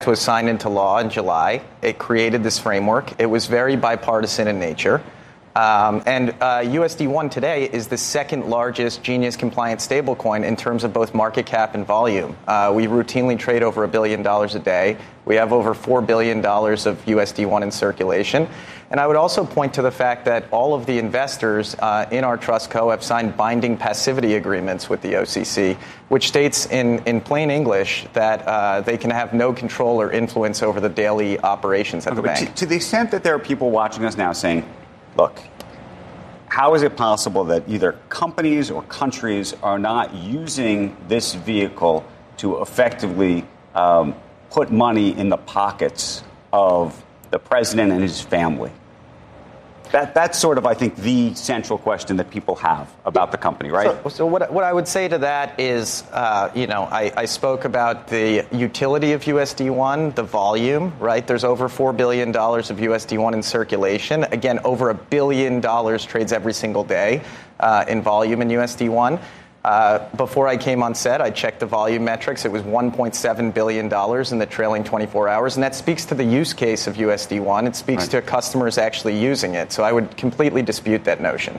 Act was signed into law in July. It created this framework. It was very bipartisan in nature. And USD1 today is the second largest Genius compliant stablecoin in terms of both market cap and volume. We routinely trade over $1 billion a day. We have over $4 billion of USD1 in circulation. And I would also point to the fact that all of the investors in our trust co have signed binding passivity agreements with the OCC, which states in plain English that they can have no control or influence over the daily operations at the bank. To the extent that there are people watching us now saying, look, how is it possible that either companies or countries are not using this vehicle to effectively put money in the pockets of the president and his family? That's sort of, I think, the central question that people have about the company, right? So what I would say to that is, I spoke about the utility of USD1, the volume, right? There's over $4 billion of USD1 in circulation. Again, over $1 billion trades every single day in volume in USD1. Before I came on set, I checked the volume metrics. It was $1.7 billion in the trailing 24 hours. And that speaks to the use case of USD1. It speaks to customers actually using it. So I would completely dispute that notion.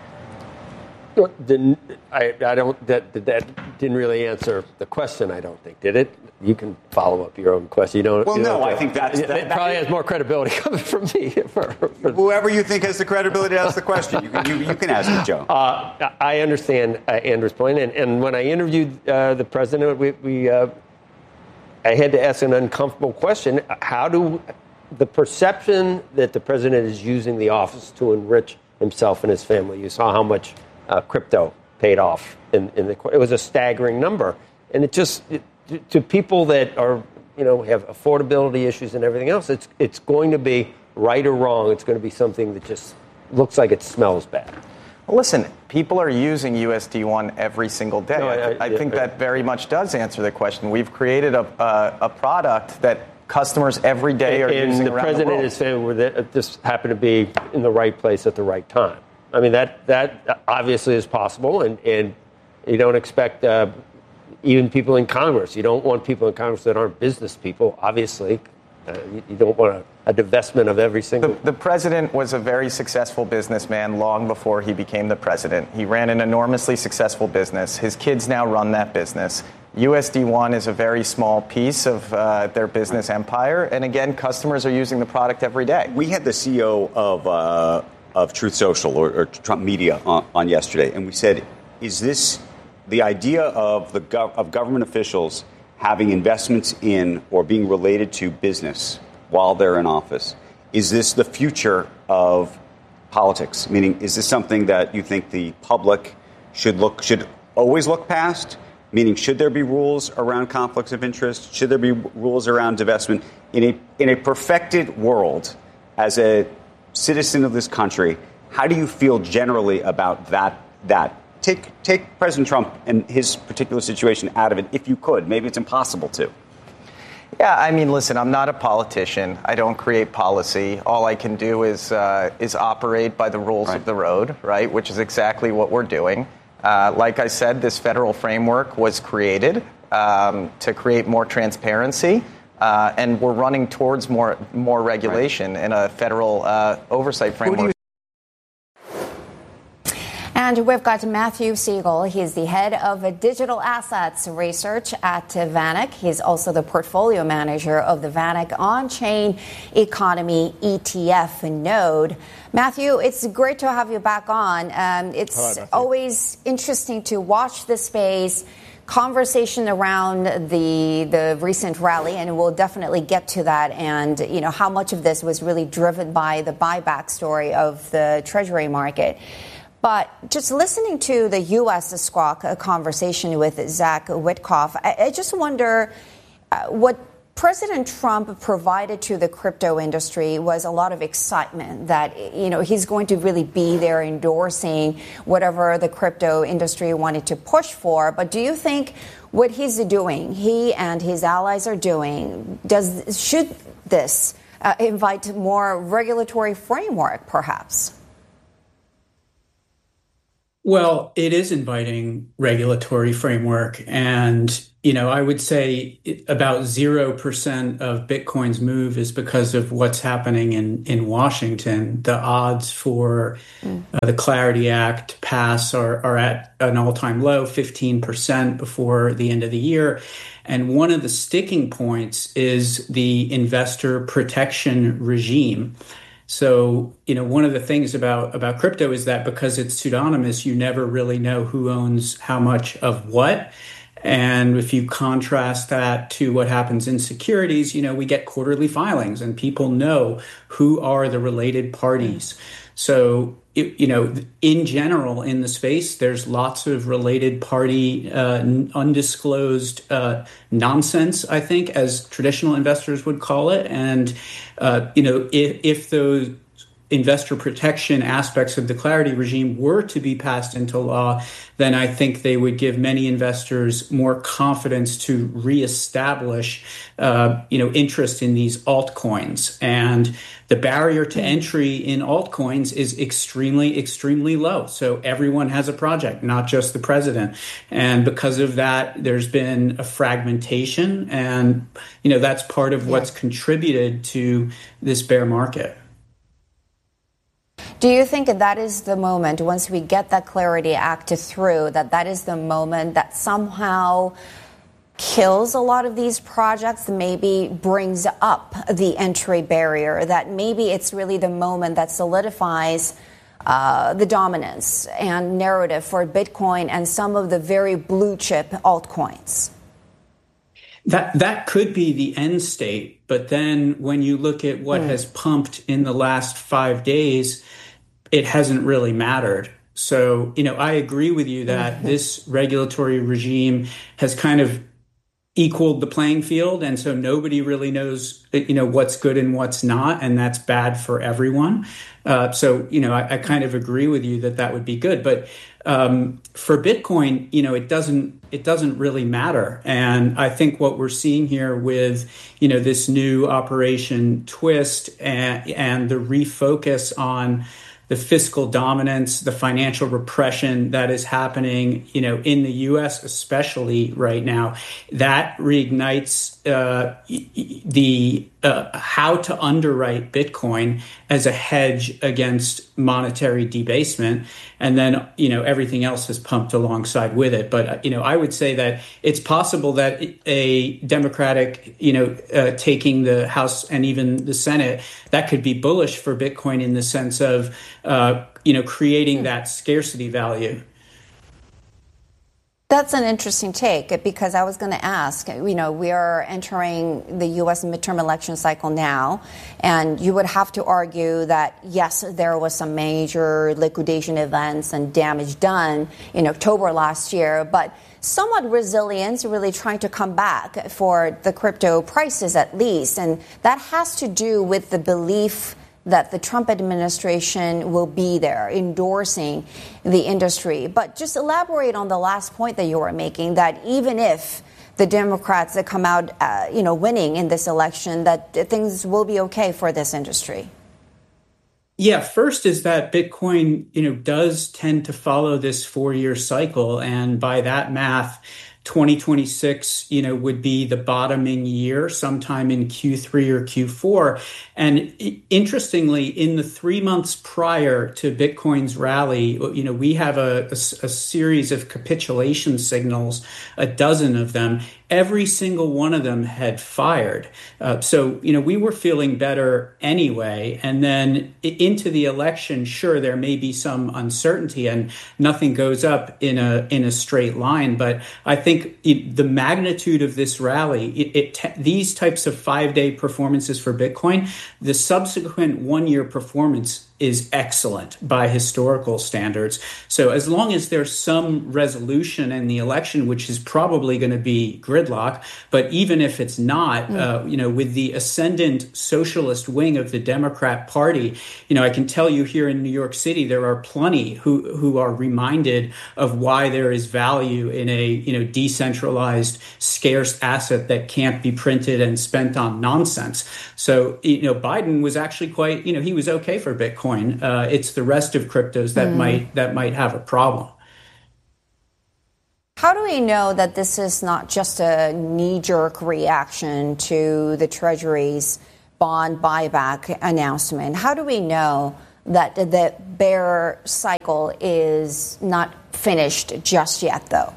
That didn't really answer the question, I don't think, did it? You can follow up your own question. I think that probably has more credibility coming from me. Whoever you think has the credibility to ask the question, you can ask it, Joe. I understand Andrew's point, and when I interviewed the president, I had to ask an uncomfortable question: how do the perception that the president is using the office to enrich himself and his family? You saw how much crypto paid off it was a staggering number, and to people that are have affordability issues and everything else, it's going to be right or wrong. It's going to be something that just looks like it smells bad. Well, listen, people are using USD1 every single day. No, I think that very much does answer the question. We've created a product that customers every day are using around the world. And the president and his family just happen to be in the right place at the right time. I mean, that obviously is possible, and you don't expect even people in Congress. You don't want people in Congress that aren't business people, obviously. You don't want a divestment of every single... The president was a very successful businessman long before he became the president. He ran an enormously successful business. His kids now run that business. USD1 is a very small piece of their business empire, and again, customers are using the product every day. We had the CEO of Truth Social or Trump Media on yesterday, and we said, is this the idea of government officials having investments in or being related to business while they're in office? Is this the future of politics? Meaning, is this something that you think the public should always look past? Meaning, should there be rules around conflicts of interest? Should there be rules around divestment? In a perfected world, as a citizen of this country, how do you feel generally about that? Take President Trump and his particular situation out of it, if you could. Maybe it's impossible to. Yeah, I mean, listen, I'm not a politician. I don't create policy. All I can do is operate by the rules of the road, right, which is exactly what we're doing. Like I said, this federal framework was created to create more transparency, and we're running towards more regulation in a federal oversight framework. And we've got Matthew Siegel. He's the head of digital assets research at VanEck. He's also the portfolio manager of the VanEck on-chain economy ETF node. Matthew, it's great to have you back on. It's always interesting to watch the space, conversation around the recent rally, and we'll definitely get to that, and how much of this was really driven by the buyback story of the Treasury market. But just listening to the U.S. Squawk conversation with Zach Witkoff, I just wonder what President Trump provided to the crypto industry was a lot of excitement that, he's going to really be there endorsing whatever the crypto industry wanted to push for. But do you think what he's doing, he and his allies are doing, should this invite more regulatory framework, perhaps? Well, it is inviting regulatory framework. And, I would say about 0% of Bitcoin's move is because of what's happening in Washington. The odds for the Clarity Act to pass are at an all-time low, 15% before the end of the year. And one of the sticking points is the investor protection regime. So, one of the things about crypto is that because it's pseudonymous, you never really know who owns how much of what. And if you contrast that to what happens in securities, we get quarterly filings and people know who are the related parties. So, in general, in the space, there's lots of related party, undisclosed nonsense, I think, as traditional investors would call it. And, if those investor protection aspects of the Clarity regime were to be passed into law, then I think they would give many investors more confidence to reestablish, interest in these altcoins. And the barrier to entry in altcoins is extremely, extremely low. So everyone has a project, not just the president. And because of that, there's been a fragmentation. And, that's part of what's contributed to this bear market. Do you think that is the moment, once we get that Clarity Act through, that is the moment that somehow kills a lot of these projects, maybe brings up the entry barrier, that maybe it's really the moment that solidifies the dominance and narrative for Bitcoin and some of the very blue chip altcoins? That could be the end state. But then when you look at what has pumped in the last 5 days, it hasn't really mattered. So, I agree with you that this regulatory regime has kind of equaled the playing field. And so nobody really knows, what's good and what's not. And that's bad for everyone. So, I kind of agree with you that would be good. But for Bitcoin, it doesn't really matter. And I think what we're seeing here with, this new Operation Twist and the refocus on the fiscal dominance, the financial repression that is happening, in the U.S. especially right now, that reignites the how to underwrite Bitcoin as a hedge against monetary debasement. And then, everything else is pumped alongside with it. But, I would say that it's possible that a Democratic, taking the House and even the Senate, that could be bullish for Bitcoin in the sense of, creating that scarcity value. That's an interesting take, because I was going to ask, we are entering the U.S. midterm election cycle now, and you would have to argue that, yes, there was some major liquidation events and damage done in October last year, but somewhat resilience, really trying to come back for the crypto prices at least. And that has to do with the belief that the Trump administration will be there endorsing the industry. But just elaborate on the last point that you were making, that even if the Democrats that come out, winning in this election, that things will be okay for this industry. Yeah, first is that Bitcoin, does tend to follow this 4-year cycle. And by that math, 2026, would be the bottoming year sometime in Q3 or Q4. And interestingly, in the 3 months prior to Bitcoin's rally, we have a series of capitulation signals, a dozen of them. Every single one of them had fired. So, we were feeling better anyway. And then into the election, sure, there may be some uncertainty and nothing goes up in a straight line. But I think the magnitude of this rally, these types of 5-day performances for Bitcoin, the subsequent 1-year performance is excellent by historical standards. So as long as there's some resolution in the election, which is probably going to be gridlock, but even if it's not, with the ascendant socialist wing of the Democrat Party, I can tell you here in New York City, there are plenty who are reminded of why there is value in a decentralized, scarce asset that can't be printed and spent on nonsense. So, Biden was actually quite, he was okay for Bitcoin. It's the rest of cryptos that might have a problem. How do we know that this is not just a knee-jerk reaction to the Treasury's bond buyback announcement? How do we know that the bear cycle is not finished just yet, though?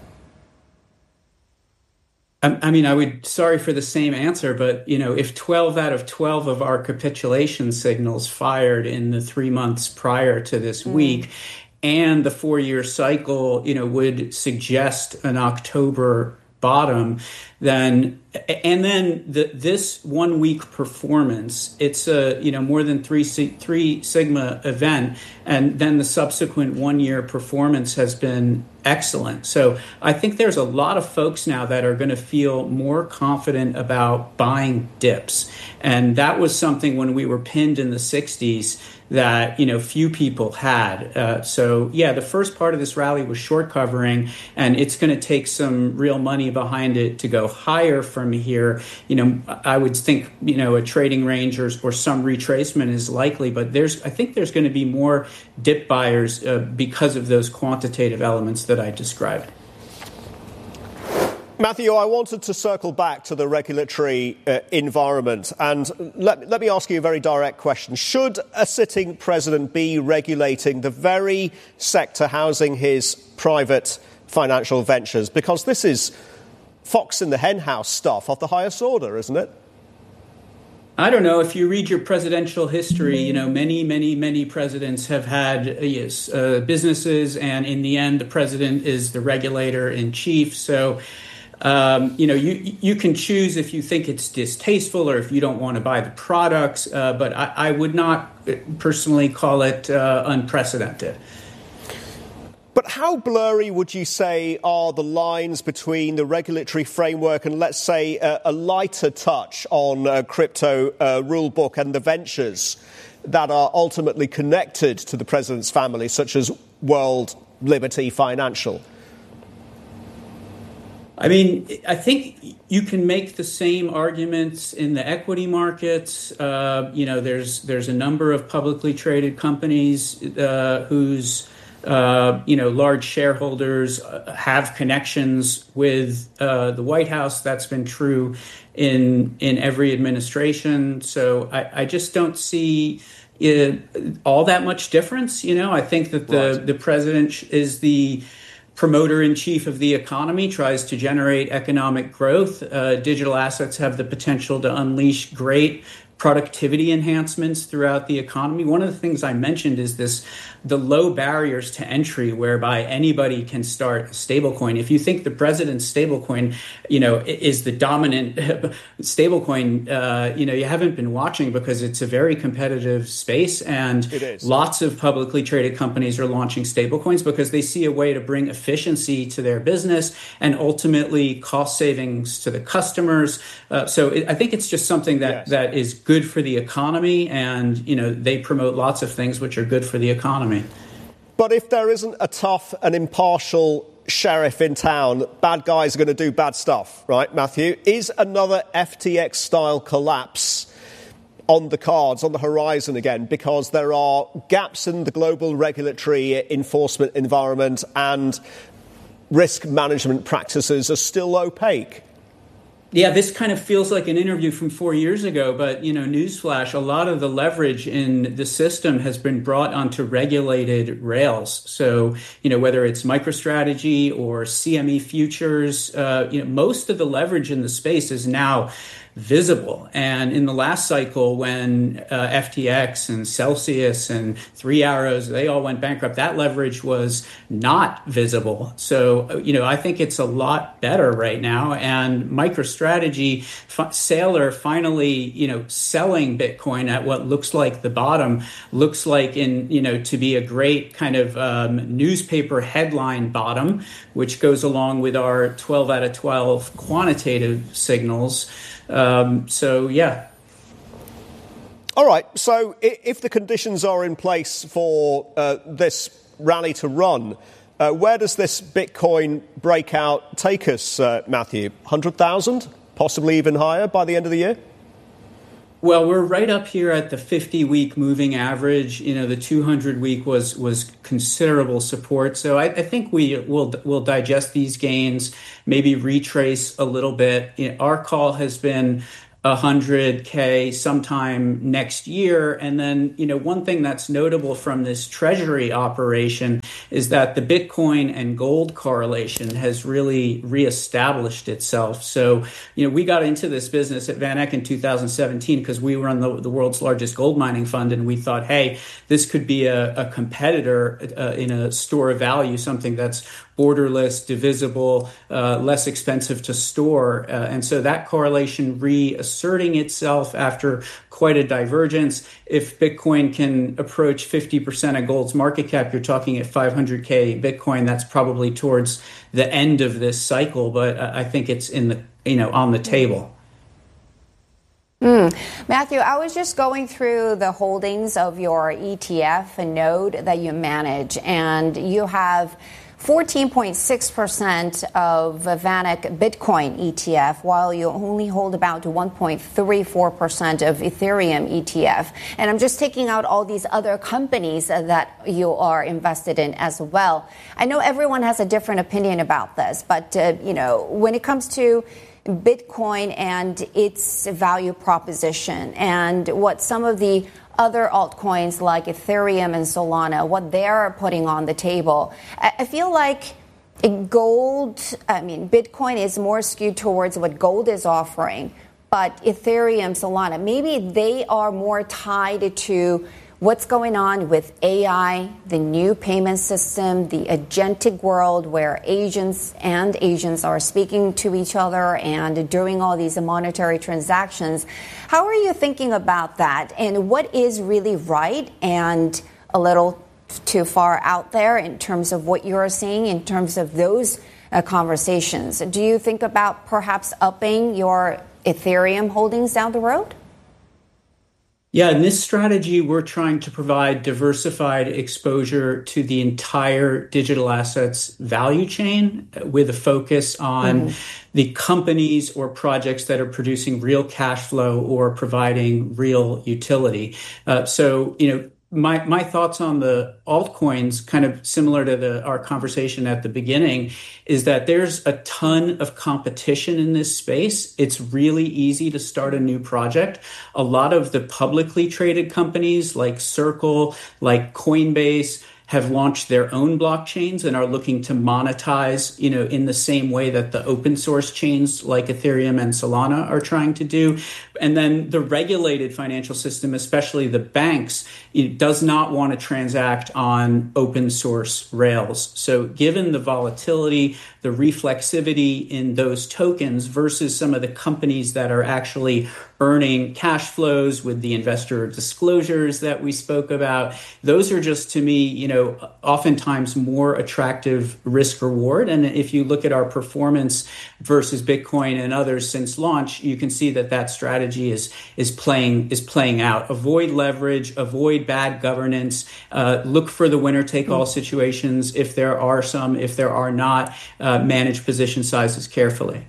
I mean, sorry for the same answer, but, if 12 out of 12 of our capitulation signals fired in the 3 months prior to this week, and the 4-year cycle, would suggest an October bottom, then this 1 week performance, it's a more than three sigma event, and then the subsequent 1 year performance has been excellent. So I think there's a lot of folks now that are going to feel more confident about buying dips, and that was something when we were pinned in the 60s that few people had. So yeah, the first part of this rally was short covering, and it's going to take some real money behind it to go higher from here. I would think a trading range or some retracement is likely, but I think there's going to be more dip buyers because of those quantitative elements that I described. Matthew, I wanted to circle back to the regulatory environment, and let me ask you a very direct question. Should a sitting president be regulating the very sector housing his private financial ventures? Because this is fox in the henhouse stuff of the highest order, isn't it? I don't know. If you read your presidential history, many presidents have had businesses, and in the end, the president is the regulator in chief. So you can choose if you think it's distasteful or if you don't want to buy the products, but I would not personally call it unprecedented. But how blurry would you say are the lines between the regulatory framework and, let's say, a lighter touch on crypto rulebook and the ventures that are ultimately connected to the president's family, such as World Liberty Financial? I mean, I think you can make the same arguments in the equity markets. There's a number of publicly traded companies whose large shareholders have connections with the White House. That's been true in every administration. So I just don't see all that much difference. I think that the president is the promoter-in-chief of the economy, tries to generate economic growth. Digital assets have the potential to unleash great productivity enhancements throughout the economy. One of the things I mentioned is the low barriers to entry whereby anybody can start a stablecoin. If you think the president's stablecoin, is the dominant stablecoin, you haven't been watching, because it's a very competitive space, and lots of publicly traded companies are launching stablecoins because they see a way to bring efficiency to their business and ultimately cost savings to the customers. I think it's just something that is good for the economy, and they promote lots of things which are good for the economy. But if there isn't a tough and impartial sheriff in town, bad guys are going to do bad stuff, right, Matthew? Is another FTX-style collapse on the cards, on the horizon again, because there are gaps in the global regulatory enforcement environment and risk management practices are still opaque? Yeah, this kind of feels like an interview from 4 years ago, but, newsflash, a lot of the leverage in the system has been brought onto regulated rails. So, whether it's MicroStrategy or CME futures, most of the leverage in the space is now visible. And in the last cycle, when FTX and Celsius and Three Arrows, they all went bankrupt, that leverage was not visible. So, I think it's a lot better right now. And MicroStrategy, Saylor finally, selling Bitcoin at what looks like the bottom, looks like to be a great kind of newspaper headline bottom, which goes along with our 12 out of 12 quantitative signals. Yeah. All right. So if the conditions are in place for this rally to run, where does this Bitcoin breakout take us, Matthew? 100,000, possibly even higher by the end of the year? Well, we're right up here at the 50-week moving average. The 200-week was considerable support. So I think we'll digest these gains, maybe retrace a little bit. Our call has been 100K sometime next year. And then, one thing that's notable from this treasury operation is that the Bitcoin and gold correlation has really reestablished itself. So, we got into this business at VanEck in 2017 because we run the world's largest gold mining fund. And we thought, hey, this could be a competitor in a store of value, something that's borderless, divisible, less expensive to store. And so that correlation reasserting itself after quite a divergence. If Bitcoin can approach 50% of gold's market cap, you're talking at 500K Bitcoin. That's probably towards the end of this cycle, but I think it's on the table. Matthew, I was just going through the holdings of your ETF node that you manage, and you have 14.6% of VanEck Bitcoin ETF, while you only hold about 1.34% of Ethereum ETF. And I'm just taking out all these other companies that you are invested in as well. I know everyone has a different opinion about this, but, when it comes to Bitcoin and its value proposition and what some of the other altcoins like Ethereum and Solana, what they're putting on the table, I feel like Bitcoin is more skewed towards what gold is offering, but Ethereum, Solana, maybe they are more tied to what's going on with AI, the new payment system, the agentic world where agents are speaking to each other and doing all these monetary transactions. How are you thinking about that? And what is really right and a little too far out there in terms of what you're seeing in terms of those conversations? Do you think about perhaps upping your Ethereum holdings down the road? Yeah, in this strategy, we're trying to provide diversified exposure to the entire digital assets value chain with a focus on the companies or projects that are producing real cash flow or providing real utility. My thoughts on the altcoins, kind of similar to our conversation at the beginning, is that there's a ton of competition in this space. It's really easy to start a new project. A lot of the publicly traded companies like Circle, like Coinbase, have launched their own blockchains and are looking to monetize, in the same way that the open source chains like Ethereum and Solana are trying to do. And then the regulated financial system, especially the banks, does not want to transact on open source rails. So given the volatility, the reflexivity in those tokens versus some of the companies that are actually earning cash flows with the investor disclosures that we spoke about, those are just, to me, oftentimes more attractive risk reward. And if you look at our performance versus Bitcoin and others since launch, you can see that strategy is playing out. Avoid leverage, avoid bad governance, look for the winner take all situations. If there are some, if there are not, manage position sizes carefully.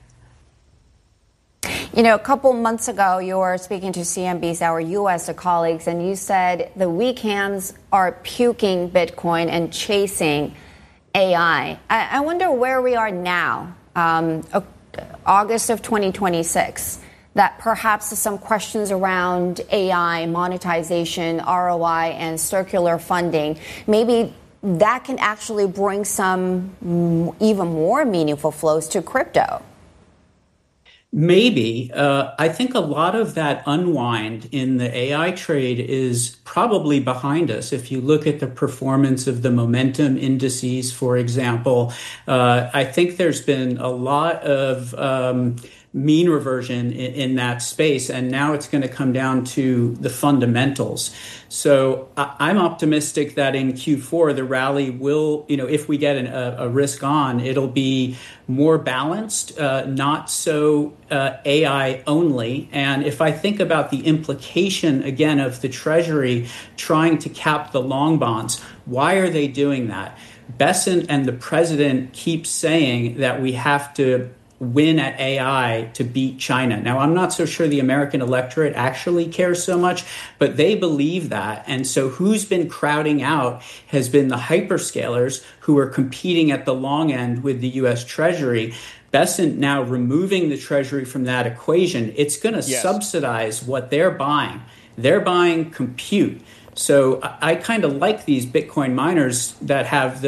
A couple months ago, you were speaking to CNBC, our U.S. colleagues, and you said the weak hands are puking Bitcoin and chasing AI. I wonder where we are now, August of 2026, that perhaps some questions around AI, monetization, ROI, and circular funding, maybe that can actually bring some even more meaningful flows to crypto. Maybe. I think a lot of that unwind in the AI trade is probably behind us. If you look at the performance of the momentum indices, for example, I think there's been a lot of mean reversion in that space, and now it's going to come down to the fundamentals. So I'm optimistic that in Q4, the rally will, if we get a risk on, it'll be more balanced, not so AI only. And if I think about the implication, again, of the Treasury trying to cap the long bonds, why are they doing that? Bessent and the president keep saying that we have to win at AI to beat China. Now, I'm not so sure the American electorate actually cares so much, but they believe that. And so who's been crowding out has been the hyperscalers who are competing at the long end with the U.S. Treasury. Bessent now removing the Treasury from that equation, it's going to subsidize what they're buying. They're buying compute. So I kind of like these Bitcoin miners that have